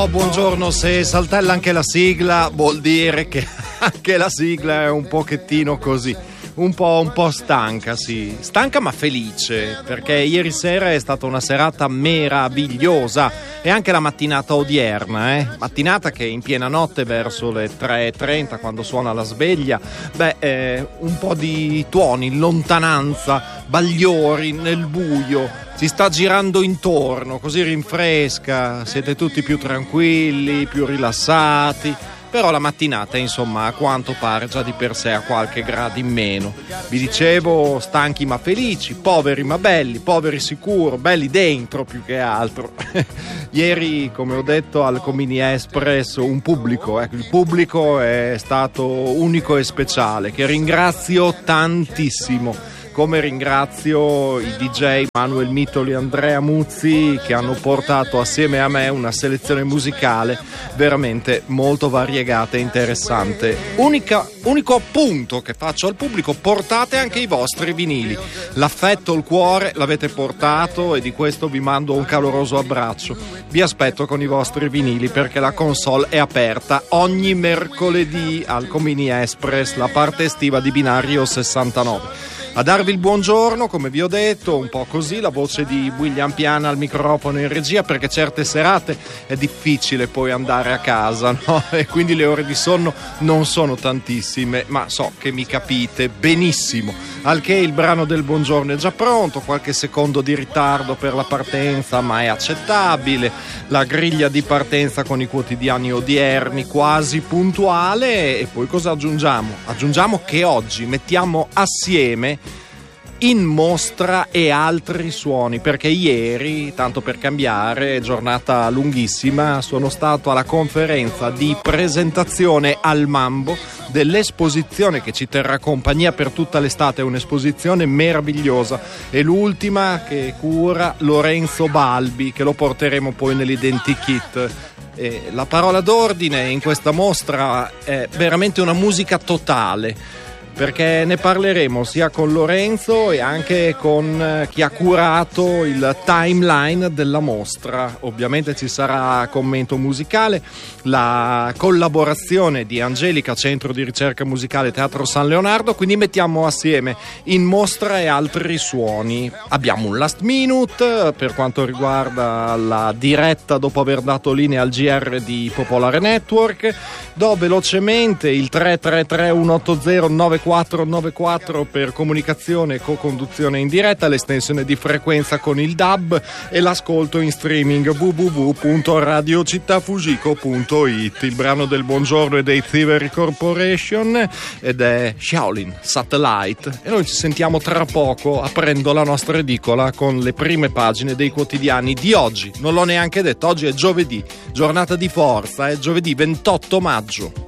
buongiorno, se saltella anche la sigla vuol dire che anche la sigla è un pochettino così, un po' stanca, sì, stanca ma felice, perché ieri sera è stata una serata meravigliosa e anche la mattinata odierna, mattinata che in piena notte verso le 3:30 quando suona la sveglia, un po' di tuoni in lontananza, bagliori nel buio, si sta girando intorno, così rinfresca, siete tutti più tranquilli, più rilassati. Però la mattinata, insomma, a quanto pare già di per sé ha qualche grado in meno. Vi dicevo, stanchi ma felici, poveri ma belli, poveri sicuro, belli dentro più che altro. Ieri, come ho detto, al Comini Express un pubblico, il pubblico è stato unico e speciale, che ringrazio tantissimo. Come ringrazio i DJ Manuel Mitoli e Andrea Muzzi, che hanno portato assieme a me una selezione musicale veramente molto variegata e interessante. Unico appunto che faccio al pubblico: portate anche i vostri vinili. L'affetto, il cuore l'avete portato e di questo vi mando un caloroso abbraccio. Vi aspetto con i vostri vinili, perché la console è aperta ogni mercoledì al Comini Express, la parte estiva di Binario 69. A darvi il buongiorno, come vi ho detto, un po' così, la voce di William Piana al microfono in regia, perché certe serate è difficile poi andare a casa, no? E quindi le ore di sonno non sono tantissime, ma so che mi capite benissimo. Al che il brano del buongiorno è già pronto, qualche secondo di ritardo per la partenza, ma è accettabile. La griglia di partenza con i quotidiani odierni quasi puntuale. E poi cosa aggiungiamo? Aggiungiamo che oggi mettiamo assieme In mostra e altri suoni, perché ieri, tanto per cambiare, giornata lunghissima, sono stato alla conferenza di presentazione al Mambo dell'esposizione che ci terrà compagnia per tutta l'estate. È un'esposizione meravigliosa, è l'ultima che cura Lorenzo Balbi, che lo porteremo poi nell'identikit. La parola d'ordine in questa mostra è veramente una musica totale, perché ne parleremo sia con Lorenzo e anche con chi ha curato il timeline della mostra. Ovviamente ci sarà commento musicale, la collaborazione di Angelica, Centro di Ricerca Musicale Teatro San Leonardo, quindi mettiamo assieme In mostra e altri suoni. Abbiamo un last minute per quanto riguarda la diretta dopo aver dato linea al GR di Popolare Network. Do velocemente il 333-180-9494 per comunicazione e co-conduzione in diretta, l'estensione di frequenza con il DAB e l'ascolto in streaming www.radiocittafugico.it. Il brano del buongiorno è dei Thievery Corporation ed è Shaolin Satellite, e noi ci sentiamo tra poco aprendo la nostra edicola con le prime pagine dei quotidiani di oggi. Non l'ho neanche detto, oggi è giovedì, giornata di forza, è giovedì 28 maggio.